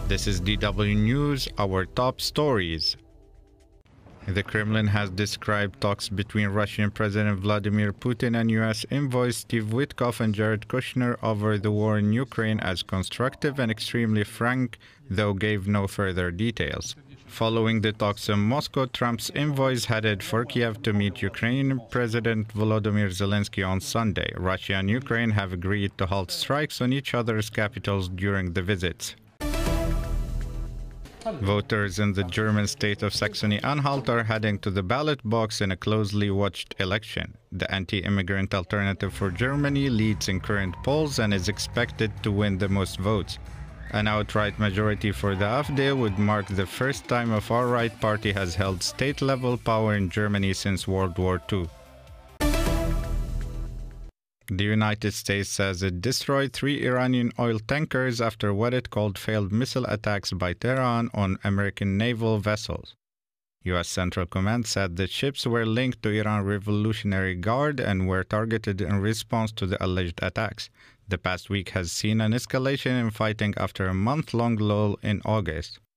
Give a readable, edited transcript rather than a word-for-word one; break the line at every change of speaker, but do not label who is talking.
This is DW News, our top stories. The Kremlin has described talks between Russian President Vladimir Putin and U.S. envoys Steve Witkoff and Jared Kushner over the war in Ukraine as constructive and extremely frank, though gave no further details. Following the talks in Moscow, Trump's envoys headed for Kiev to meet Ukrainian President Volodymyr Zelensky on Sunday. Russia and Ukraine have agreed to halt strikes on each other's capitals during the visits. Voters in the German state of Saxony-Anhalt are heading to the ballot box in a closely watched election. The anti-immigrant Alternative for Germany leads in current polls and is expected to win the most votes. An outright majority for the AfD would mark the first time a far-right party has held state-level power in Germany since World War II. The United States says it destroyed 3 Iranian oil tankers after what it called failed missile attacks by Tehran on American naval vessels. U.S. Central Command said the ships were linked to Iran Revolutionary Guard and were targeted in response to the alleged attacks. The past week has seen an escalation in fighting after a month-long lull in August.